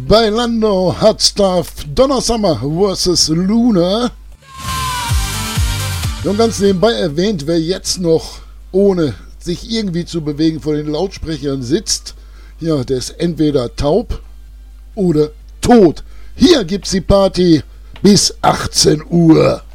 Bailando Hot Stuff, Donna Summer vs. Luna. Und ganz nebenbei erwähnt, wer jetzt noch ohne sich irgendwie zu bewegen vor den Lautsprechern sitzt, ja, der ist entweder taub oder tot. Hier gibt's die Party bis 18 Uhr.